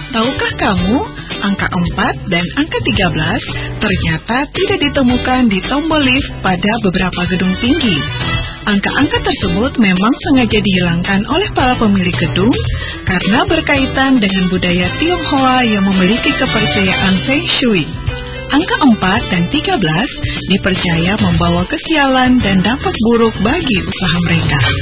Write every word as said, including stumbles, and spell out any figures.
Tahukah kamu, angka empat dan angka tiga belas ternyata tidak ditemukan di tombol lift pada beberapa gedung tinggi. Angka-angka tersebut memang sengaja dihilangkan oleh para pemilik gedung karena berkaitan dengan budaya Tionghoa yang memiliki kepercayaan Feng Shui. Angka empat dan tiga belas dipercaya membawa kesialan dan dampak buruk bagi usaha mereka.